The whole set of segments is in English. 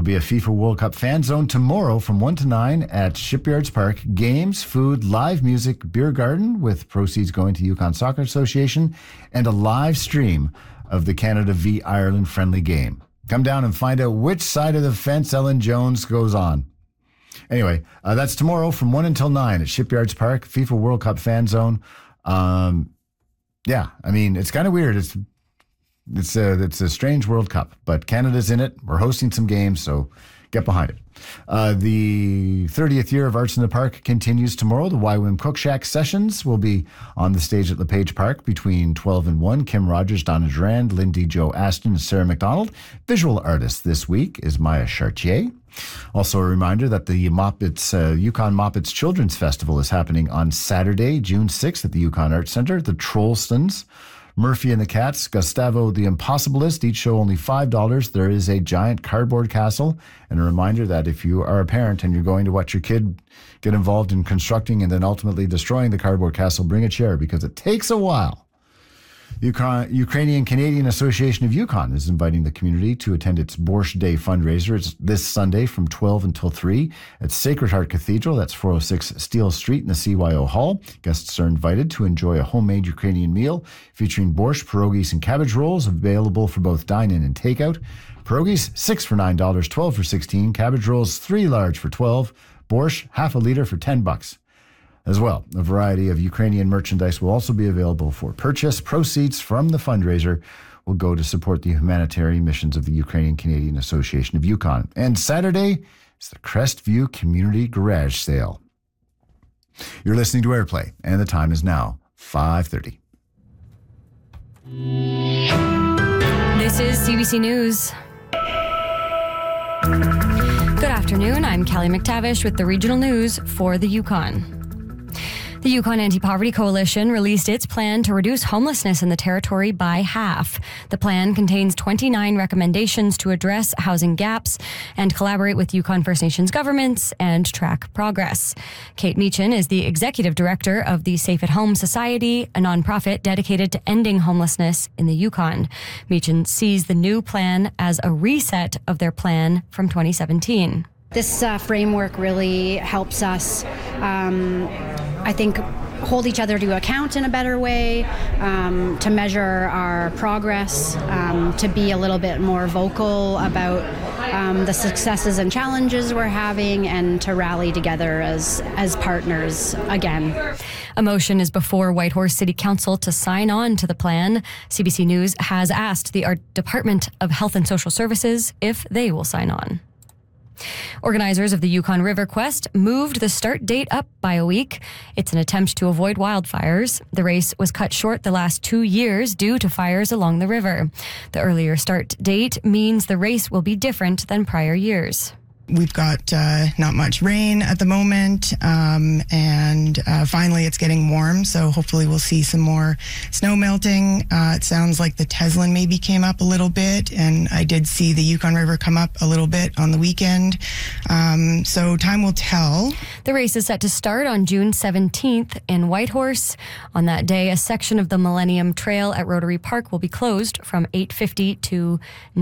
be a FIFA World Cup fan zone tomorrow from 1 to 9 at Shipyards Park. Games, food, live music, beer garden with proceeds going to Yukon Soccer Association, and a live stream of the Canada v Ireland friendly game. Come down and find out which side of the fence Ellen Jones goes on. Anyway, that's tomorrow from 1 until 9 at Shipyards Park, FIFA World Cup fan zone. Yeah, I mean, it's kind of weird. It's a strange World Cup, but Canada's in it. We're hosting some games, so get behind it. The 30th year of Arts in the Park continues tomorrow. The YWAM Cook Shack sessions will be on the stage at LePage Park between 12 and 1. Kim Rogers, Donna Durand, Lindy Jo Aston, and Sarah McDonald. Visual artist this week is Maya Chartier. Also a reminder that the Yukon Moppets Children's Festival is happening on Saturday, June 6th at the Yukon Arts Center. The Trollstons, Murphy and the Cats, Gustavo the Impossibilist, each show only $5. There is a giant cardboard castle. And a reminder that if you are a parent and you're going to watch your kid get involved in constructing and then ultimately destroying the cardboard castle, bring a chair because it takes a while. Ukrainian Canadian Association of Yukon is inviting the community to attend its Borscht Day fundraiser. It's this Sunday from 12 until 3 at Sacred Heart Cathedral. That's 406 Steele Street in the CYO Hall. Guests are invited to enjoy a homemade Ukrainian meal featuring borscht, pierogies, and cabbage rolls, available for both dine-in and takeout. Pierogies, 6 for $9, 12 for $16. Cabbage rolls, 3 large for $12. Borscht, half a liter for $10. As well, a variety of Ukrainian merchandise will also be available for purchase. Proceeds from the fundraiser will go to support the humanitarian missions of the Ukrainian Canadian Association of Yukon. And Saturday is the Crestview Community Garage Sale. You're listening to Airplay, and the time is now 5:30. This is CBC News. Good afternoon. I'm Kelly McTavish with the regional news for the Yukon. The Yukon Anti-Poverty Coalition released its plan to reduce homelessness in the territory by half. The plan contains 29 recommendations to address housing gaps and collaborate with Yukon First Nations governments and track progress. Kate Meechan is the executive director of the Safe at Home Society, a nonprofit dedicated to ending homelessness in the Yukon. Meechan sees the new plan as a reset of their plan from 2017. This framework really helps us, I think, hold each other to account in a better way, to measure our progress, to be a little bit more vocal about the successes and challenges we're having, and to rally together as partners again. A motion is before Whitehorse City Council to sign on to the plan. CBC News has asked the Department of Health and Social Services if they will sign on. Organizers of the Yukon River Quest moved the start date up by a week. It's an attempt to avoid wildfires. The race was cut short the last 2 years due to fires along the river. The earlier start date means the race will be different than prior years. We've got not much rain at the moment, and finally it's getting warm, so hopefully we'll see some more snow melting. It sounds like the Teslin maybe came up a little bit, and I did see the Yukon River come up a little bit on the weekend, so time will tell. The race is set to start on June 17th in Whitehorse. On that day, a section of the Millennium Trail at Rotary Park will be closed from 8:50 to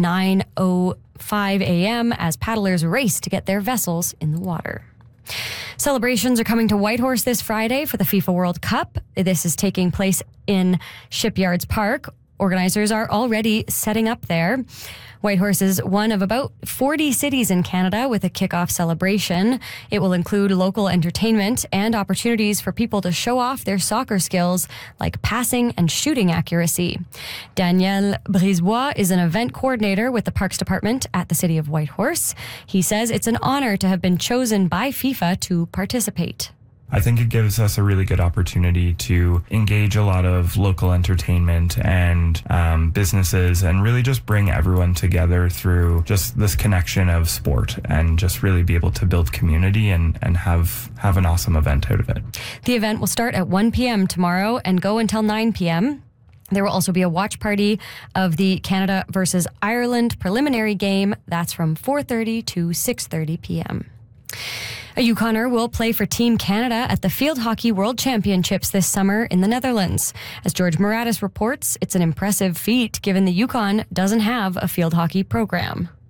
9:05 a.m. as paddlers race to get their vessels in the water. Celebrations are coming to Whitehorse this Friday for the FIFA World Cup. This is taking place in Shipyards Park. Organizers are already setting up there. Whitehorse is one of about 40 cities in Canada with a kickoff celebration. It will include local entertainment and opportunities for people to show off their soccer skills like passing and shooting accuracy. Daniel Brisebois is an event coordinator with the Parks Department at the City of Whitehorse. He says it's an honor to have been chosen by FIFA to participate. I think it gives us a really good opportunity to engage a lot of local entertainment and businesses and really just bring everyone together through just this connection of sport and just really be able to build community and have an awesome event out of it. The event will start at 1 p.m. tomorrow and go until 9 p.m. There will also be a watch party of the Canada versus Ireland preliminary game. That's from 4:30 to 6:30 p.m. A Yukoner will play for Team Canada at the Field Hockey World Championships this summer in the Netherlands. As George Moratis reports, it's an impressive feat given the Yukon doesn't have a field hockey program.